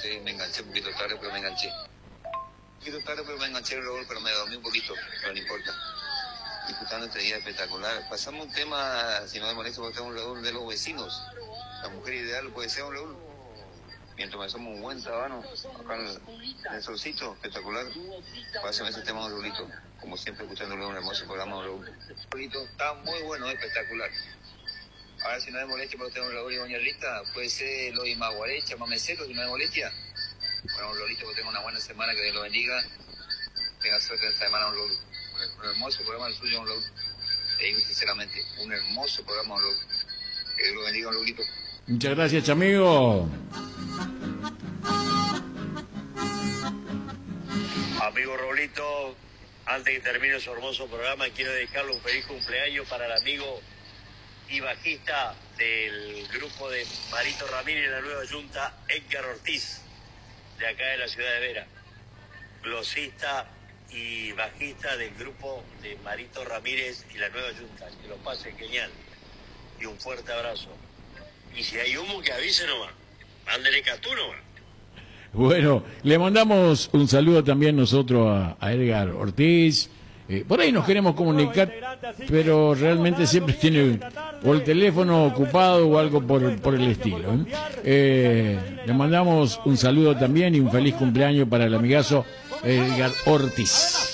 me enganché un poquito tarde, pero me enganché. Un poquito tarde, pero me enganché el Raúl, pero me dormí un poquito, pero no importa. Disfrutando este día espectacular. Pasamos un tema, si no me molesta, porque tengo un Raúl de los vecinos. La mujer ideal puede ser un Raúl. Mientras me hacemos un buen tabano, acá en el solcito, espectacular. Pásame ese tema, don Raulito. Como siempre, escuchándole un hermoso programa, don Raúl. Raulito está muy bueno, espectacular. Ahora, si no me molestia, porque tengo un Raúl y doña Rita, puede ser lo de Maguarecha, Mamecero, si no me molestia. Bueno, don Raulito, que tenga una buena semana, que Dios lo bendiga. Tenga suerte en esta semana, don Raúl. Un hermoso programa el suyo, don Raúl. Te digo sinceramente, un hermoso programa, don Raúl. Que Dios lo bendiga, don Raulito. Muchas gracias, amigo. Amigo Raulito, antes que termine su hermoso programa, quiero dedicarle un feliz cumpleaños para el amigo y bajista del grupo de Marito Ramírez en la Nueva Junta, Edgar Ortiz, de acá de la ciudad de Vera. Glosista y bajista del grupo de Marito Ramírez y la Nueva Junta. Que lo pase genial. Y un fuerte abrazo. Y si hay humo, que avise nomás. Mándele catú nomás. Bueno, le mandamos un saludo también nosotros a Edgar Ortiz. Por ahí nos queremos comunicar, pero realmente siempre tiene o el teléfono ocupado o algo por el estilo. Le mandamos un saludo también y un feliz cumpleaños para el amigazo Edgar Ortiz.